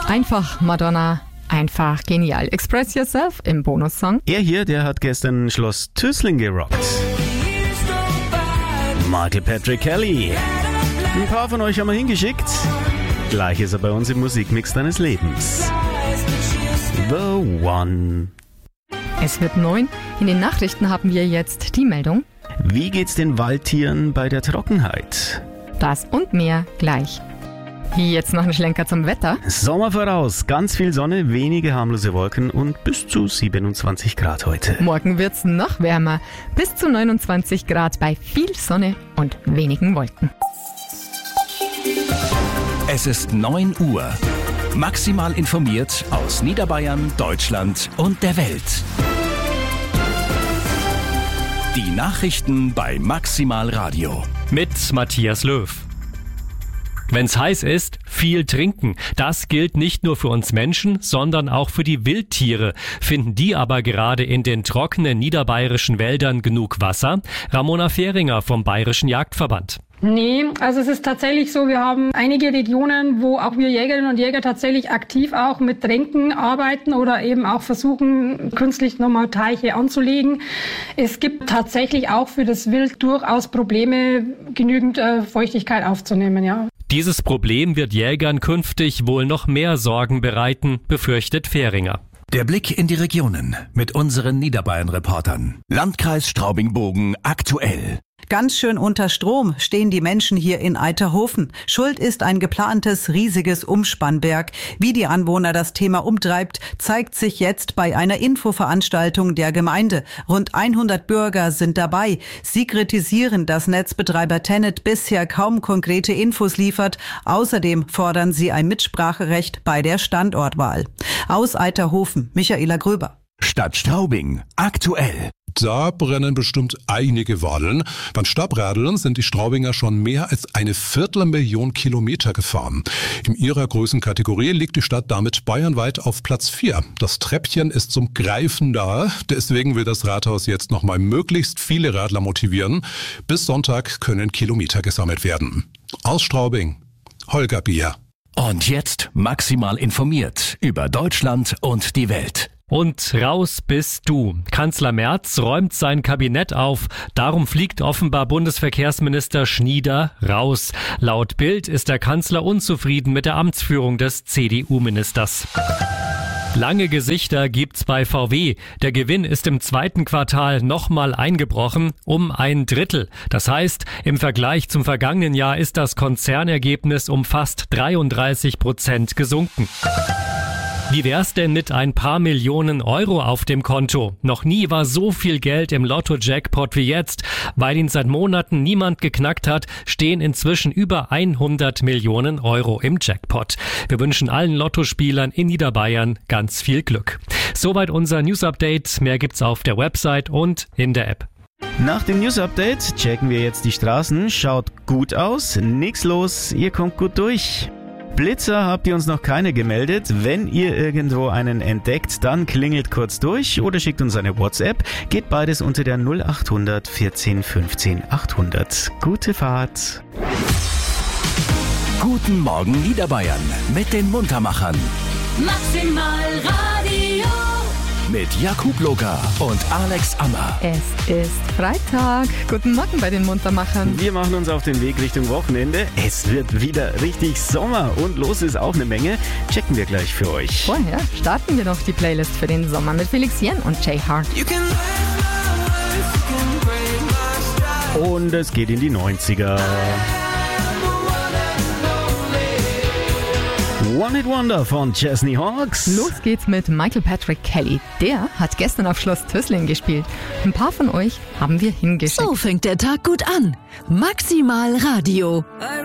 Einfach Madonna, einfach genial. Express Yourself im Bonussong. Er hier, der hat gestern Schloss Tösling gerockt. Michael Patrick Kelly. Ein paar von euch haben wir hingeschickt. Gleich ist er bei uns im Musikmix deines Lebens. The One. Es wird 9. In den Nachrichten haben wir jetzt die Meldung. Wie geht's den Waldtieren bei der Trockenheit? Das und mehr gleich. Jetzt noch ein Schlenker zum Wetter. Sommer voraus, ganz viel Sonne, wenige harmlose Wolken und bis zu 27 Grad heute. Morgen wird's noch wärmer. Bis zu 29 Grad bei viel Sonne und wenigen Wolken. Es ist 9 Uhr. Maximal informiert aus Niederbayern, Deutschland und der Welt. Die Nachrichten bei Maximal Radio. Mit Matthias Löw. Wenn's heiß ist, viel trinken. Das gilt nicht nur für uns Menschen, sondern auch für die Wildtiere. Finden die aber gerade in den trockenen niederbayerischen Wäldern genug Wasser? Ramona Fähringer vom Bayerischen Jagdverband. Nee, also es ist tatsächlich so, wir haben einige Regionen, wo auch wir Jägerinnen und Jäger tatsächlich aktiv auch mit Tränken arbeiten oder eben auch versuchen, künstlich nochmal Teiche anzulegen. Es gibt tatsächlich auch für das Wild durchaus Probleme, genügend Feuchtigkeit aufzunehmen, ja. Dieses Problem wird Jägern künftig wohl noch mehr Sorgen bereiten, befürchtet Fähringer. Der Blick in die Regionen mit unseren Niederbayern-Reportern. Landkreis Straubing-Bogen aktuell. Ganz schön unter Strom stehen die Menschen hier in Eiterhofen. Schuld ist ein geplantes, riesiges Umspannwerk. Wie die Anwohner das Thema umtreibt, zeigt sich jetzt bei einer Infoveranstaltung der Gemeinde. Rund 100 Bürger sind dabei. Sie kritisieren, dass Netzbetreiber TenneT bisher kaum konkrete Infos liefert. Außerdem fordern sie ein Mitspracherecht bei der Standortwahl. Aus Eiterhofen, Michaela Gröber. Stadt Straubing aktuell. Da brennen bestimmt einige Wadeln. Beim Stabradeln sind die Straubinger schon mehr als 250.000 Kilometer gefahren. In ihrer Größenkategorie liegt die Stadt damit bayernweit auf Platz 4. Das Treppchen ist zum Greifen nahe. Deswegen will das Rathaus jetzt nochmal möglichst viele Radler motivieren. Bis Sonntag können Kilometer gesammelt werden. Aus Straubing, Holger Bier. Und jetzt maximal informiert über Deutschland und die Welt. Und raus bist du. Kanzler Merz räumt sein Kabinett auf. Darum fliegt offenbar Bundesverkehrsminister Schnieder raus. Laut Bild ist der Kanzler unzufrieden mit der Amtsführung des CDU-Ministers. Lange Gesichter gibt's bei VW. Der Gewinn ist im zweiten Quartal nochmal eingebrochen, um 1/3. Das heißt, im Vergleich zum vergangenen Jahr ist das Konzernergebnis um fast 33% gesunken. Wie wär's denn mit ein paar Millionen Euro auf dem Konto? Noch nie war so viel Geld im Lotto-Jackpot wie jetzt. Weil ihn seit Monaten niemand geknackt hat, stehen inzwischen über 100 Millionen Euro im Jackpot. Wir wünschen allen Lottospielern in Niederbayern ganz viel Glück. Soweit unser News-Update. Mehr gibt's auf der Website und in der App. Nach dem News-Update checken wir jetzt die Straßen. Schaut gut aus, nix los, ihr kommt gut durch. Blitzer habt ihr uns noch keine gemeldet. Wenn ihr irgendwo einen entdeckt, dann klingelt kurz durch oder schickt uns eine WhatsApp. Geht beides unter der 0800 14 15 800. Gute Fahrt. Guten Morgen Niederbayern mit den Muntermachern. Maximal Radio. Mit Jakub Loka und Alex Ammer. Es ist Freitag. Guten Morgen bei den Muntermachern. Wir machen uns auf den Weg Richtung Wochenende. Es wird wieder richtig Sommer und los ist auch eine Menge. Checken wir gleich für euch. Vorher starten wir noch die Playlist für den Sommer mit Felix Jen und Jay Hart. Und es geht in die 90er. One Hit Wonder von Chesney Hawks. Los geht's mit Michael Patrick Kelly. Der hat gestern auf Schloss Tösling gespielt. Ein paar von euch haben wir hingeschickt. So fängt der Tag gut an. Maximal Radio.